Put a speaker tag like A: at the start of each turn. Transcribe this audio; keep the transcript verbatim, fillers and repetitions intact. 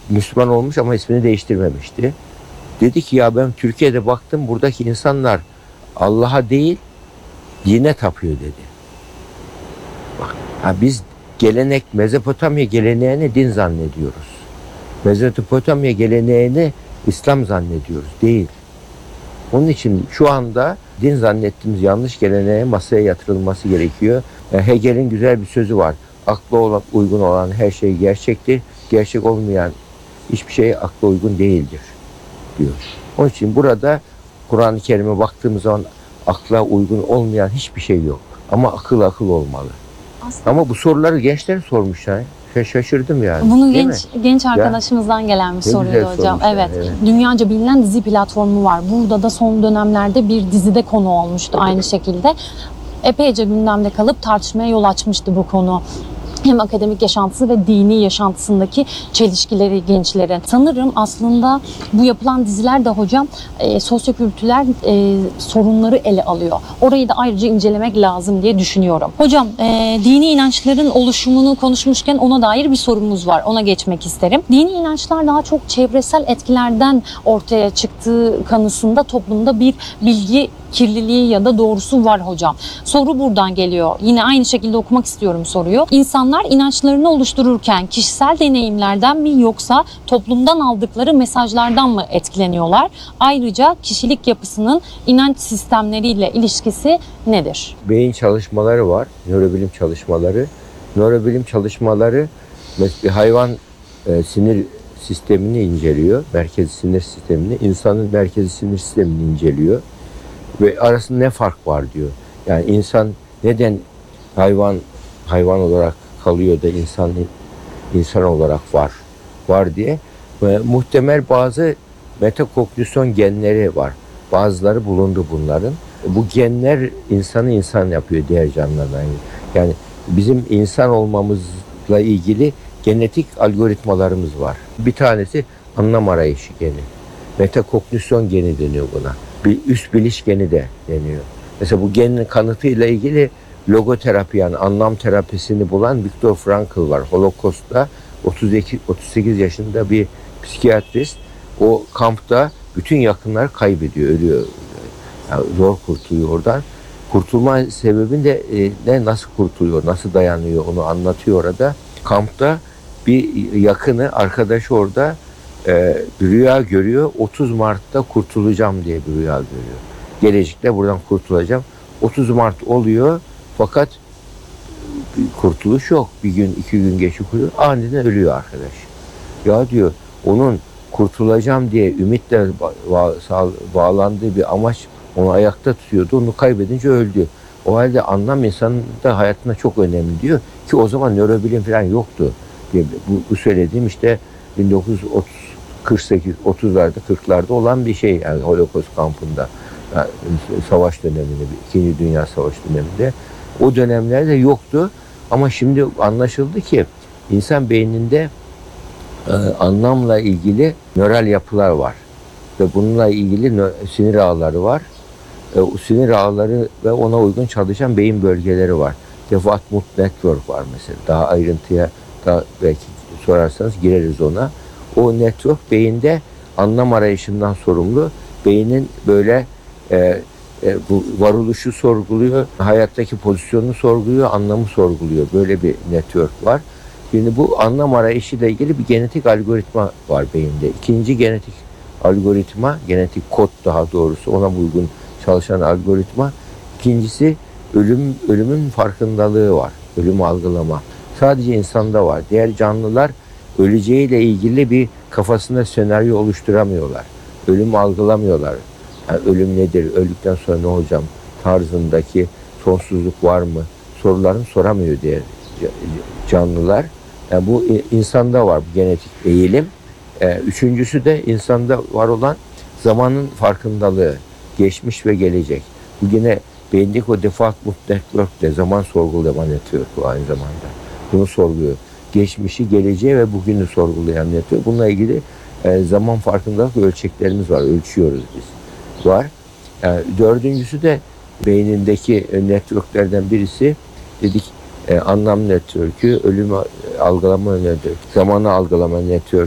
A: Müslüman olmuş ama ismini değiştirmemişti. Dedi ki ya ben Türkiye'de baktım buradaki insanlar Allah'a değil dine tapıyor dedi. Bak, ha biz gelenek Mezopotamya geleneğini din zannediyoruz. Mezopotamya geleneğini İslam zannediyoruz. Değil. Onun için şu anda din zannettiğimiz yanlış geleneğe masaya yatırılması gerekiyor. Yani Hegel'in güzel bir sözü var. Akla olan, uygun olan her şey gerçektir. Gerçek olmayan hiçbir şey akla uygun değildir diyor. Onun için burada Kur'an-ı Kerim'e baktığımız zaman akla uygun olmayan hiçbir şey yok. Ama akıl akıl olmalı. Aslında. Ama bu soruları gençler sormuş yani. Şaşırdım yani.
B: Bunu genç mi? genç arkadaşımızdan ya, gelen bir soruydu hocam. Evet. Yani, evet. Dünyaca bilinen dizi platformu var. Burada da son dönemlerde bir dizide konu olmuştu aynı şekilde. Epeyce gündemde kalıp tartışmaya yol açmıştı bu konu. Hem akademik yaşantısı ve dini yaşantısındaki çelişkileri gençlerin. Sanırım aslında bu yapılan diziler de hocam e, sosyokültürel e, sorunları ele alıyor. Orayı da ayrıca incelemek lazım diye düşünüyorum. Hocam e, dini inançların oluşumunu konuşmuşken ona dair bir sorumuz var. Ona geçmek isterim. Dini inançlar daha çok çevresel etkilerden ortaya çıktığı kanısında toplumda bir bilgi kirliliği ya da doğrusu var hocam. Soru buradan geliyor. Yine aynı şekilde okumak istiyorum soruyu. İnsanlar inançlarını oluştururken kişisel deneyimlerden mi yoksa toplumdan aldıkları mesajlardan mı etkileniyorlar? Ayrıca kişilik yapısının inanç sistemleriyle ilişkisi nedir?
A: Beyin çalışmaları var, nörobilim çalışmaları. Nörobilim çalışmaları bir hayvan e, sinir sistemini inceliyor, merkezi sinir sistemini, insanın merkezi sinir sistemini inceliyor. Ve arasında ne fark var diyor. Yani insan neden hayvan hayvan olarak kalıyor da insan insan olarak var var diye. Ve muhtemel bazı metakognisyon genleri var. Bazıları bulundu bunların. Bu genler insanı insan yapıyor diğer canlılardan. Yani bizim insan olmamızla ilgili genetik algoritmalarımız var. Bir tanesi anlam arayışı geni. Metakognisyon geni deniyor buna. Bir üst biliş geni de deniyor. Mesela bu genin kanıtıyla ilgili logoterapi yani anlam terapisini bulan Viktor Frankl var. Holocaust'ta otuz iki otuz sekiz yaşında bir psikiyatrist. O kampta bütün yakınlar kaybediyor, ölüyor. Yani zor kurtuluyor oradan. Kurtulma sebebini de ne nasıl kurtuluyor, nasıl dayanıyor onu anlatıyor orada. Kampta bir yakını, arkadaşı orada e, bir rüya görüyor. otuz Mart'ta kurtulacağım diye bir rüya görüyor. Gelecekte buradan kurtulacağım. otuz Mart oluyor fakat kurtuluş yok. Bir gün, iki gün geçiyor. Aniden ölüyor arkadaş. Ya diyor onun kurtulacağım diye ümitle bağlandığı bir amaç onu ayakta tutuyordu. Onu kaybedince öldü. O halde anlam insanın da hayatında çok önemli diyor. Ki o zaman nörobilim falan yoktu. Bu, bu söylediğim işte bin dokuz yüz kırk sekiz otuzlarda kırklarda olan bir şey. Yani Holocaust kampında. Yani savaş döneminde, İkinci Dünya Savaşı döneminde. O dönemlerde yoktu. Ama şimdi anlaşıldı ki insan beyninde e, anlamla ilgili nöral yapılar var. Ve bununla ilgili sinir ağları var. E, o sinir ağları ve ona uygun çalışan beyin bölgeleri var. Default Network var mesela. Daha ayrıntıya daha belki sorarsanız gireriz ona. O network beyinde anlam arayışından sorumlu. Beynin böyle e, e, bu varoluşu sorguluyor, hayattaki pozisyonunu sorguluyor, anlamı sorguluyor. Böyle bir network var. Şimdi bu anlam arayışıyla ilgili bir genetik algoritma var beyinde. İkinci genetik algoritma, genetik kod daha doğrusu ona uygun çalışan algoritma. İkincisi ölüm ölümün farkındalığı var. Ölümü algılama. Sadece insanda var. Diğer canlılar öleceğiyle ilgili bir kafasında senaryo oluşturamıyorlar. Ölümü algılamıyorlar. Yani ölüm nedir? Öldükten sonra ne olacağım? Tarzındaki sonsuzluk var mı? Sorularını soramıyor diğer canlılar. Yani bu insanda var bu genetik eğilim. Üçüncüsü de insanda var olan zamanın farkındalığı. Geçmiş ve gelecek. Bu yine beyindeki o default network de zaman sorgulama network aynı zamanda. Bunu sorguluyor. Geçmişi, geleceği ve bugünü sorgulayan network. Bununla ilgili e, zaman farkındalık ölçeklerimiz var. Ölçüyoruz biz. Var. Yani dördüncüsü de beynindeki networklerden birisi dedik e, anlam network'ü, ölümü algılama network'ü, zamanı algılama network'ü